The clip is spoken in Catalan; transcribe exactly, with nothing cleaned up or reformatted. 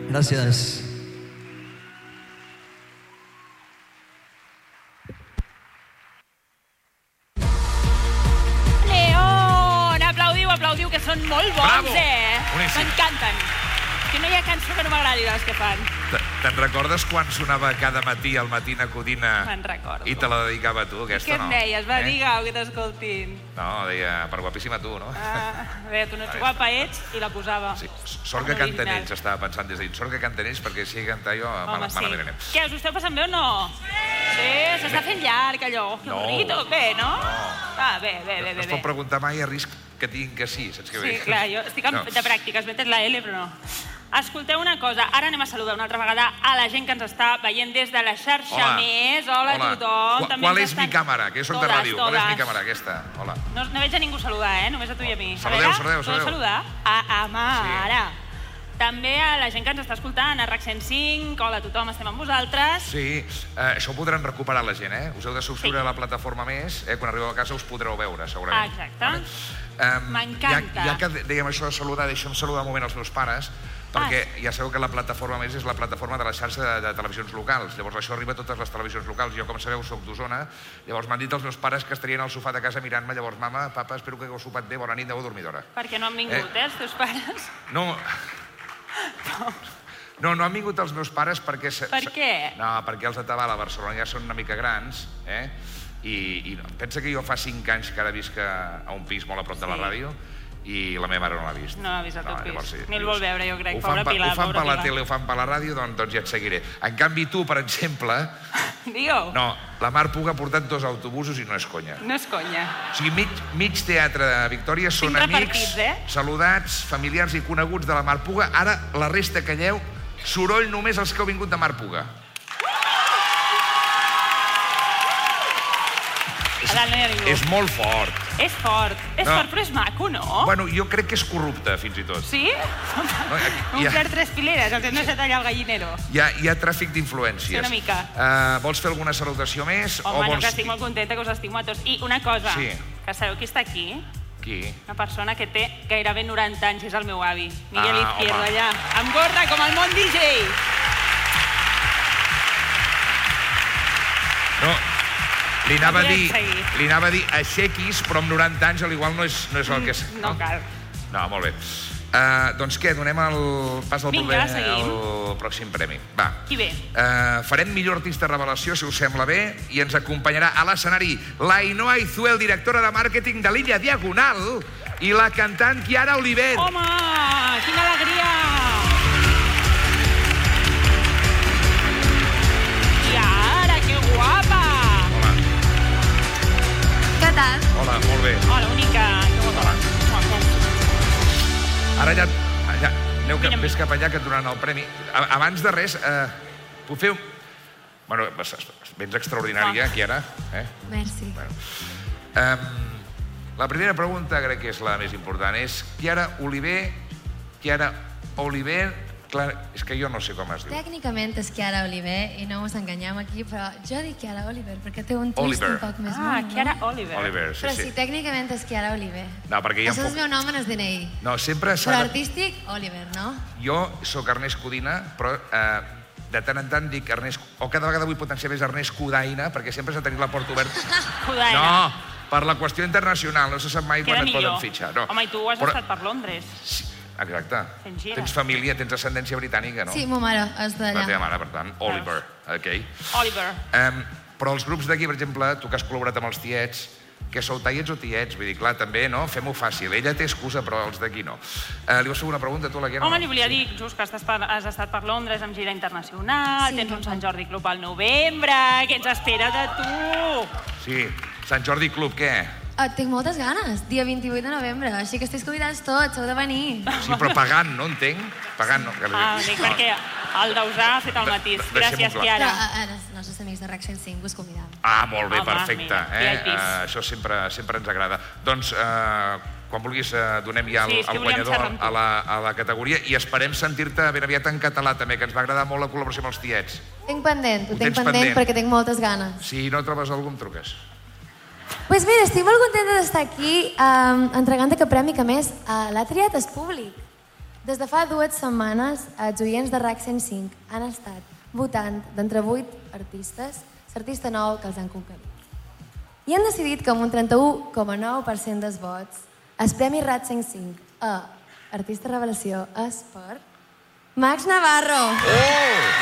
Gràcies. León! Aplaudiu, aplaudiu, que són molt bons, Bravo! eh? Boníssim. M'encanten. Que no hi ha cançó que no m'agradi de les que fan. Te- Te'n recordes quan sonava cada matí al Matina Codina Me'n recordo. i te la dedicava a tu, aquesta, Què no? em deies? Va, Eh? digue-ho, que t'escoltin. No, deia, per guapíssima tu, no? Ah, a veure, tu no ets guapa, ets, i la posava. Sí, sort que Original. canten ells, estava pensant des d'ahir. Sort que canten ells, perquè si he cantat jo, mal, Home, sí. malament anem. Què, us ho esteu passant bé o no? Sí, s'està fent llarg, allò. Que No. avorrido. Bé, no? Ah, bé, bé, bé, No bé. es pot bé. preguntar mai a risc que diguin que sí, saps què vull Sí, dir? clar, jo estic en, No. de pràctiques, metes la L, però no. Escolteu una cosa, ara anem a saludar una altra vegada a la gent que ens està veient des de la xarxa Hola. més. Hola, a tothom. Qua- També Qual ens és mi estan- càmera? Que jo soc de Todas, ràdio. Qual és mi todas. càmera, aquesta? Hola. No, no veig a ningú saludar, eh? Només a tu i a mi. Saludeu, a veure, saludeu, podeu saludeu. saludar? A, a mà, Sí. ara. També a la gent que ens està escoltant, a RAC cent cinc, hola a tothom, estem amb vosaltres. Sí, eh, això ho podran recuperar la gent, eh? Us heu de subscriure Sí. a la plataforma més, eh? Quan arribeu a casa us podreu veure, segurament. Ah, exacte. Um, M'encanta. Ja, ja que dèiem això de saludar, deixa'm saludar un moment els meus pares, perquè ja sabeu que la plataforma més és la plataforma de la xarxa de, de televisions locals. Llavors això arriba a totes les televisions locals. Jo, com sabeu, soc d'Osona. Llavors m'han dit els meus pares que estarien al sofà de casa mirant-me. Llavors, mama, papa, espero que hagueu sopat bé, bona nit, aneu a dormir d'hora. Perquè no han vingut, eh, els teus pares? No... No, no han vingut els meus pares perquè... se- Per se- què? No, perquè els de Tabal a Barcelona ja són una mica grans, eh? I, i no. Pensa que jo fa cinc anys que ara visc a a un pis molt a prop de la Sí. ràdio i la meva mare no l'ha vist. No ha vist el teu pis. llavors Ni el dius, vol veure, jo crec. Ho fan, Pobra per- Pilar, ho fan pobra per la Pilar. tele, ho fan per la ràdio, doncs, doncs ja et seguiré. En canvi, tu, per exemple, Digue-ho. no, la Mar Puga ha portat dos autobusos i no és conya. No és conya. O sigui, mig, mig teatre de Victòria són Cinc amics, repartits, eh? saludats, familiars i coneguts de la Mar Puga. Ara, la resta calleu, soroll només els que heu vingut de Mar Puga. A dalt no hi ha ningú. És molt fort. És fort. És No. fort, però és maco, no? Bueno, jo crec que és corrupte, fins i tot. Sí? No, aquí- Un ja- fer tres fileres, els hem deixat allà al gallinero. Hi ha, hi ha tràfic d'influències. Sí, una mica. Uh, vols fer alguna salutació més? Home, o no, vols... que estic molt contenta, que us estimo a tots. I una cosa, Sí. que sabeu qui està aquí? Qui? Una persona que té gairebé noranta anys, és el meu avi, Miguel Ah, Izquierdo, home. allà, amb gorra, com el món D J. No, li anava, a podem dir, seguir. li anava a dir aixequis, però amb noranta anys, al igual no és, no és el que és. No cal. No, molt bé. Uh, doncs què, donem el pas al, Vinga, proper, seguim. al pròxim premi. Va. Qui ve? Uh, farem millor artista revelació, si us sembla bé, i ens acompanyarà a l'escenari l'Ainoa Izuel, directora de màrqueting de l'Illa Diagonal, i la cantant Chiara Oliver. Home, quina alegria! Chiara, que guapa! Hola, Què tal? hola, molt bé. Hola, única, que guapa. Ara ja, ja aneu cap, Vine amb més mi. cap allà que et donaran el premi. A- Abans de res, eh, puc fer un... Bueno, vas- vens extraordinària, Ah. Chiara. Eh? Merci. Bueno. Um, la primera pregunta crec que és la més important. És Chiara Oliver, Chiara Oliver... Clar, és que jo no sé com es diu. Tècnicament és Chiara Oliver i no ens enganyem aquí, però jo dic Chiara Oliver perquè té un twist Oliver. un poc més Ah, mono, Chiara no? Oliver. Oliver, sí, Però sí. sí, tècnicament és Chiara Oliver. No, perquè hi ha Això un és el poc... meu nom en el D N I. No, sempre s'ha Però de... artístic, Oliver, no? Jo sóc Ernest Codina, però eh, de tant en tant dic Ernest... O cada vegada vull potenciar més Ernest Codaina, perquè sempre s'ha de tenir la porta oberta. Codaina. No, per la qüestió internacional, no se sap mai Queda quan et millor. poden fitxar. No. Home, i tu has Però- estat per Londres. Sí, exacte. Fent gira. Tens família, tens ascendència britànica, no? Sí, ma mare és La teva d'allà. mare, per tant, Oliver, ok. Oliver. Um, però els grups d'aquí, per exemple, tu que has col·laborat amb els tiets, que sou taiets o tiets? Vull dir, clar, també, no? Fem-ho fàcil. Ella té excusa, però els d'aquí no. Uh, li vols fer una pregunta, tu, la Guiana? Home, li volia dir, just que estàs per, has estat per Londres amb gira internacional, Sí, tens un papa. Sant Jordi Club al novembre, què ens espera de tu? Sí. Sant Jordi Club, què? Ah, tinc moltes ganes, dia vint-i-vuit de novembre, així que esteu convidats tots, heu de venir. Sí, però pagant, no entenc? Pagant, no. Ah, dic, perquè el Dausà ha fet el matís. De- deixem-ho Gràcies, clar. Però Chiara. a, a, els nostres amics de RAC cent cinc us convidam. Ah, molt bé, Home, perfecte. mira, Eh? V I Ps. Uh, això sempre, sempre ens agrada. Doncs, uh, quan vulguis, uh, donem ja el, Sí, és que el volíem guanyador xerrar amb tu. a la, a la categoria i esperem sentir-te ben aviat en català, també, que ens va agradar molt la col·laboració amb els tiets. Tinc pendent, ho, Ho tinc tens pendent, pendent. perquè tinc moltes ganes. Si no trobes algú, em truques. Pues mira, estic molt contenta d'estar aquí um, entregant aquest premi que a més uh, l'ha triat el públic. Des de fa dues setmanes, els oients de RAC cent cinc han estat votant d'entre vuit artistes l'artista nou que els han conquerit. I han decidit que amb un trenta-u coma nou per cent dels vots el Premi RAC cent cinc a Artista Revelació és per Max Navarro. Oh!